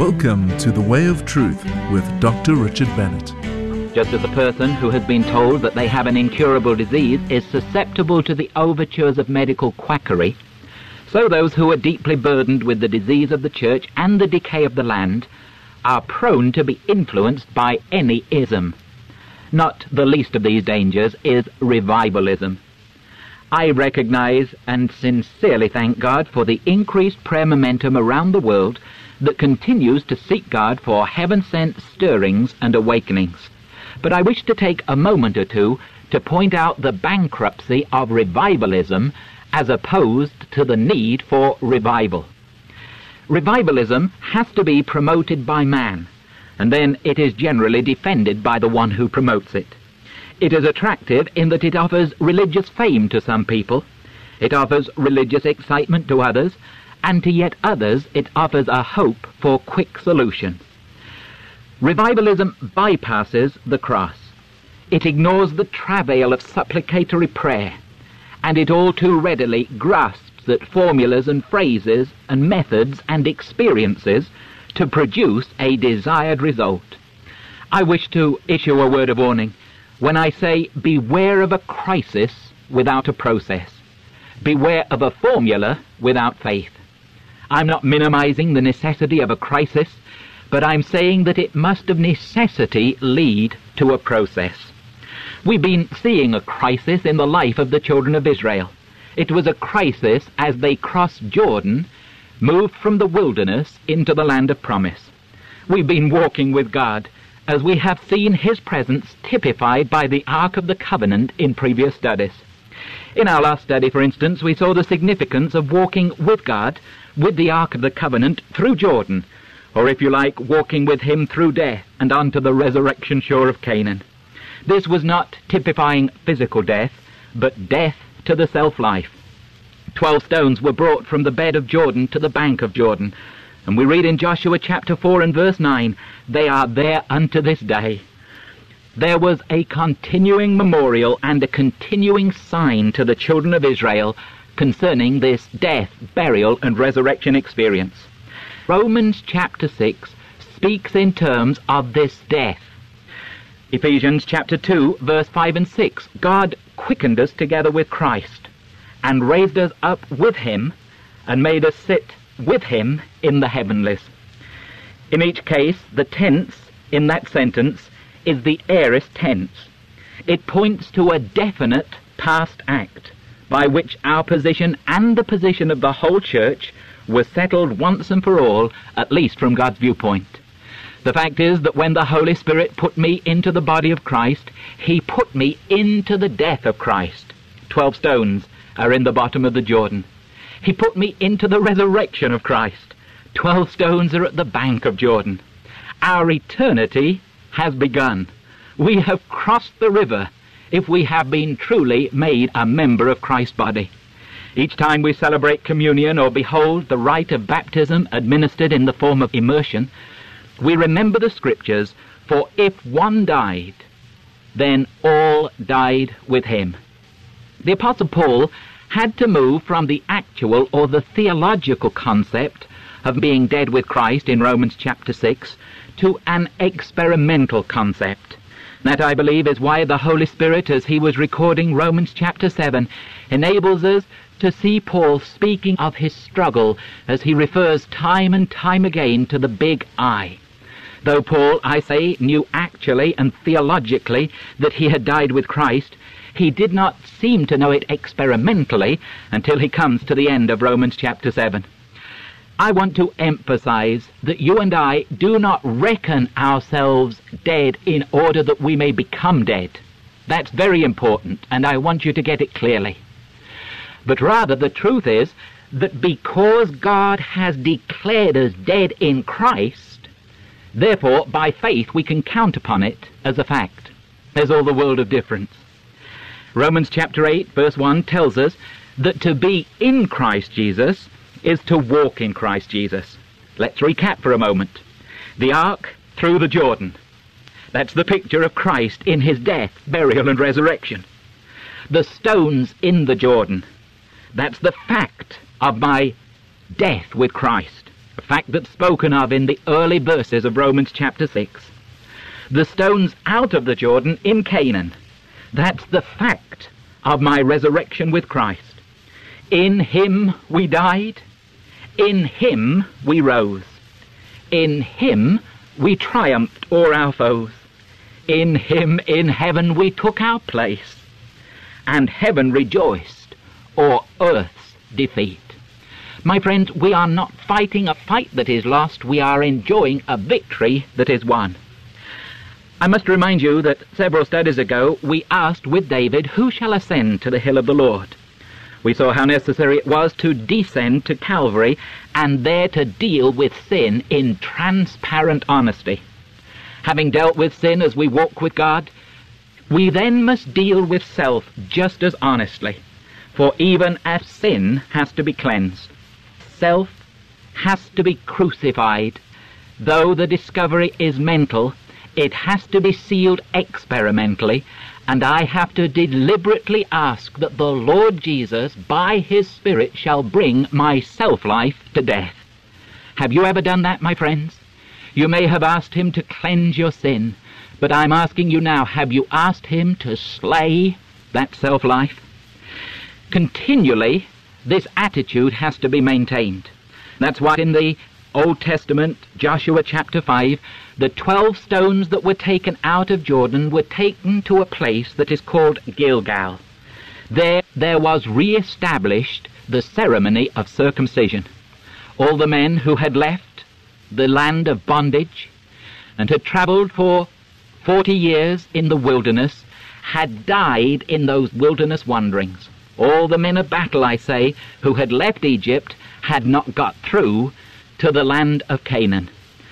Welcome to The Way of Truth with Dr. Richard Bennett. Just as a person who has been told that they have an incurable disease is susceptible to the overtures of medical quackery, so those who are deeply burdened with the disease of the church and the decay of the land are prone to be influenced by any ism. Not the least of these dangers is revivalism. I recognize and sincerely thank God for the increased prayer momentum around the world that continues to seek God for heaven-sent stirrings and awakenings. But I wish to take a moment or two to point out the bankruptcy of revivalism as opposed to the need for revival. Revivalism has to be promoted by man, and then it is generally defended by the one who promotes it. It is attractive in that it offers religious fame to some people, it offers religious excitement to others, and to yet others it offers a hope for quick solution. Revivalism bypasses the cross. It ignores the travail of supplicatory prayer, and it all too readily grasps at formulas and phrases and methods and experiences to produce a desired result. I wish to issue a word of warning when I say beware of a crisis without a process. Beware of a formula without faith. I'm not minimizing the necessity of a crisis, but I'm saying that it must of necessity lead to a process. We've been seeing a crisis in the life of the children of Israel. It was a crisis as they crossed Jordan, moved from the wilderness into the land of promise. We've been walking with God as we have seen His presence typified by the Ark of the Covenant in previous studies. In our last study, for instance, we saw the significance of walking with God, with the Ark of the Covenant, through Jordan, or if you like, walking with Him through death and onto the resurrection shore of Canaan. This was not typifying physical death, but death to the self-life. 12 stones were brought from the bed of Jordan to the bank of Jordan, and we read in Joshua chapter 4 and verse 9, they are there unto this day. There was a continuing memorial and a continuing sign to the children of Israel concerning this death, burial, and resurrection experience. Romans chapter 6 speaks in terms of this death. Ephesians chapter 2, verse 5 and 6, God quickened us together with Christ, and raised us up with Him, and made us sit with Him in the heavenlies. In each case, the tense in that sentence is the aorist tense. It points to a definite past act by which our position and the position of the whole church was settled once and for all, at least from God's viewpoint. The fact is that when the Holy Spirit put me into the body of Christ, He put me into the death of Christ. 12 stones are in the bottom of the Jordan. He put me into the resurrection of Christ. 12 stones are at the bank of Jordan. Our eternity has begun. We have crossed the river if we have been truly made a member of Christ's body. Each time we celebrate communion or behold the rite of baptism administered in the form of immersion, we remember the Scriptures, for if one died, then all died with him. The Apostle Paul had to move from the actual or the theological concept of being dead with Christ in Romans chapter 6 to an experimental concept. That, I believe, is why the Holy Spirit, as He was recording Romans chapter 7, enables us to see Paul speaking of his struggle as he refers time and time again to the big I. Though Paul, I say, knew actually and theologically that he had died with Christ, he did not seem to know it experimentally until he comes to the end of Romans chapter 7. I want to emphasize that you and I do not reckon ourselves dead in order that we may become dead. That's very important, and I want you to get it clearly. But rather, the truth is that because God has declared us dead in Christ, therefore, by faith, we can count upon it as a fact. There's all the world of difference. Romans chapter 8, verse 1 tells us that to be in Christ Jesus is to walk in Christ Jesus. Let's recap for a moment. The ark through the Jordan. That's the picture of Christ in His death, burial, and resurrection. The stones in the Jordan. That's the fact of my death with Christ. a fact that's spoken of in the early verses of Romans chapter 6. The stones out of the Jordan in Canaan, that's the fact of my resurrection with Christ. In him we died, in him we rose, in him we triumphed o'er our foes, in him in heaven we took our place, and heaven rejoiced o'er earth's defeat. My friends, we are not fighting a fight that is lost, we are enjoying a victory that is won. I must remind you that several studies ago we asked with David, who shall ascend to the hill of the Lord? We saw how necessary it was to descend to Calvary and there to deal with sin in transparent honesty. Having dealt with sin as we walk with God, we then must deal with self just as honestly, for even as sin has to be cleansed, self has to be crucified. Though the discovery is mental, it has to be sealed experimentally, and I have to deliberately ask that the Lord Jesus, by his Spirit, shall bring my self-life to death. Have you ever done that, my friends? You may have asked him to cleanse your sin, but I'm asking you now, have you asked him to slay that self-life? Continually, this attitude has to be maintained. That's why in the Old Testament, Joshua chapter 5, the 12 stones that were taken out of Jordan were taken to a place that is called Gilgal. There was re-established the ceremony of circumcision. All the men who had left the land of bondage and had traveled for 40 years in the wilderness had died in those wilderness wanderings. All the men of battle, I say, who had left Egypt had not got through to the land of Canaan.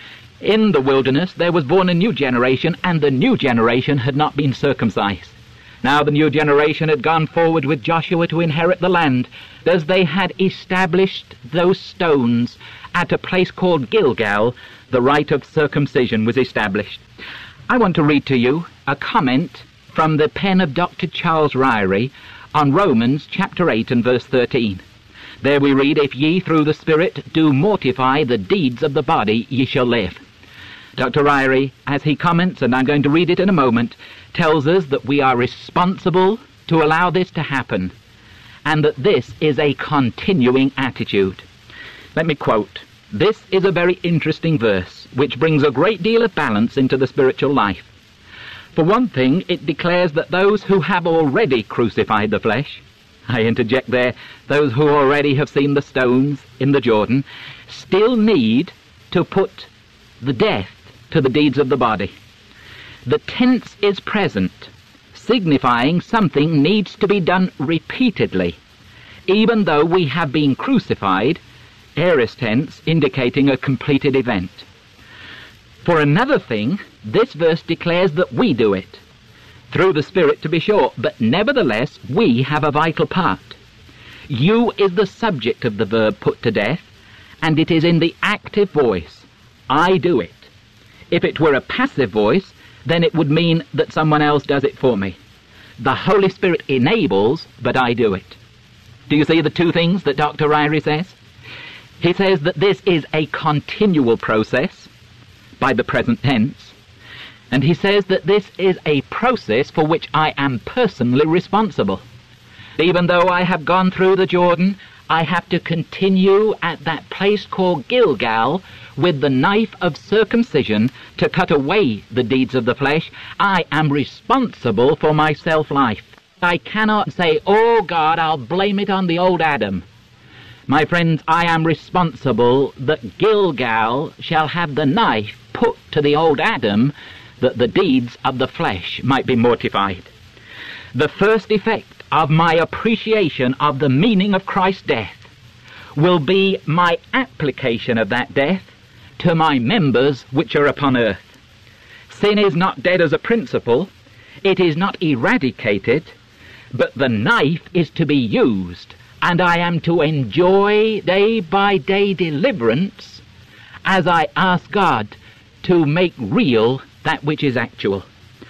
In the wilderness there was born a new generation, and the new generation had not been circumcised. Now the new generation had gone forward with Joshua to inherit the land, as they had established those stones at a place called Gilgal. The rite of circumcision was established. I want to read to you a comment from the pen of Dr. Charles Ryrie on Romans chapter 8 and verse 13. There we read, "If ye through the Spirit do mortify the deeds of the body, ye shall live." Dr. Ryrie, as he comments, and I'm going to read it in a moment, tells us that we are responsible to allow this to happen, and that this is a continuing attitude. Let me quote. This is a very interesting verse, which brings a great deal of balance into the spiritual life. For one thing, it declares that those who have already crucified the flesh, I interject there, those who already have seen the stones in the Jordan, still need to put the death to the deeds of the body. The tense is present, signifying something needs to be done repeatedly, even though we have been crucified, aorist tense indicating a completed event. For another thing, this verse declares that we do it, through the Spirit to be sure, but nevertheless we have a vital part. You is the subject of the verb put to death, and it is in the active voice. I do it. If it were a passive voice, then it would mean that someone else does it for me. The Holy Spirit enables, but I do it. Do you see the two things that Dr. Ryrie says? He says that this is a continual process by the present tense, and he says that this is a process for which I am personally responsible. Even though I have gone through the Jordan, I have to continue at that place called Gilgal with the knife of circumcision to cut away the deeds of the flesh. I am responsible for my self-life. I cannot say, "Oh God, I'll blame it on the old Adam." My friends, I am responsible that Gilgal shall have the knife put to the old Adam, that the deeds of the flesh might be mortified. The first effect of my appreciation of the meaning of Christ's death will be my application of that death to my members which are upon earth. Sin is not dead as a principle, it is not eradicated, but the knife is to be used, and I am to enjoy day by day deliverance as I ask God to make real that which is actual.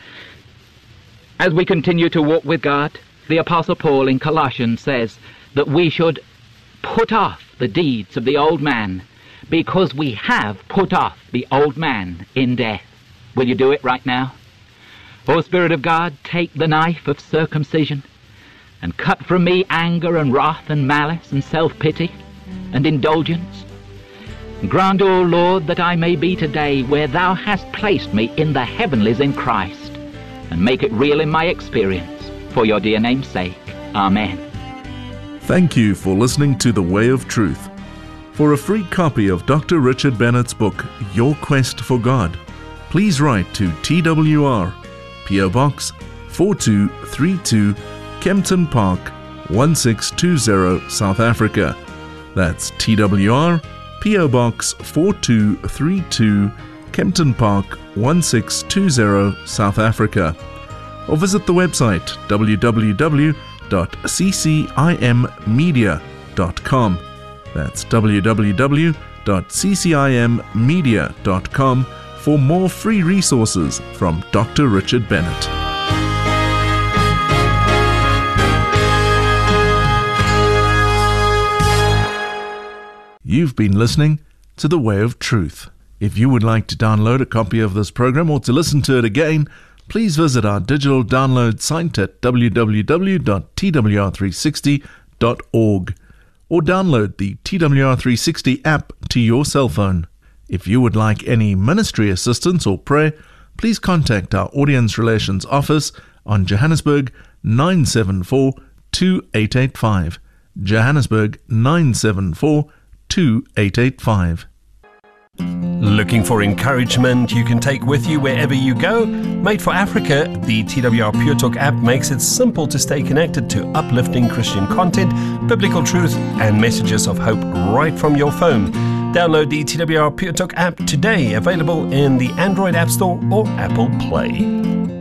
As we continue to walk with God, the Apostle Paul in Colossians says that we should put off the deeds of the old man, because we have put off the old man in death. Will you do it right now? O Spirit of God, take the knife of circumcision and cut from me anger and wrath and malice and self-pity and indulgence. Grant, O Lord, that I may be today where Thou hast placed me in the heavenlies in Christ, and make it real in my experience, for Your dear name's sake. Amen. Thank you for listening to The Way of Truth. For a free copy of Dr. Richard Bennett's book, Your Quest for God, please write to TWR, P.O. Box 4232, Kempton Park, 1620, South Africa. That's TWR, P.O. Box 4232, Kempton Park, 1620, South Africa. Or visit the website www.ccimmedia.com. That's www.ccimmedia.com for more free resources from Dr. Richard Bennett. You've been listening to The Way of Truth. If you would like to download a copy of this program or to listen to it again, please visit our digital download site at www.twr360.org or download the TWR360 app to your cell phone. If you would like any ministry assistance or prayer, please contact our Audience Relations Office on Johannesburg 974 2885. Johannesburg 974 2885. Looking for encouragement you can take with you wherever you go? Made for Africa, the TWR Pure Talk app makes it simple to stay connected to uplifting Christian content, biblical truth, and messages of hope right from your phone. Download the TWR Pure Talk app today, available in the Android App Store or Apple Play.